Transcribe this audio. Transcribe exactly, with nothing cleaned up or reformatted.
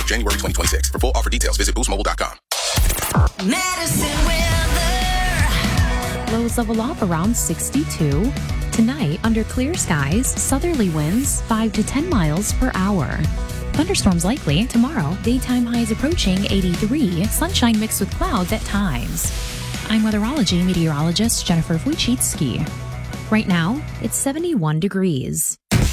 of January twenty twenty-six. For full offer details, visit boost mobile dot com. Medicine weather. Lows level off around sixty-two. Tonight, under clear skies, southerly winds five to ten miles per hour. Thunderstorms likely. Tomorrow, daytime highs approaching eighty-three, sunshine mixed with clouds at times. I'm weatherology meteorologist Jennifer Wojcicki. Right now, it's seventy-one degrees.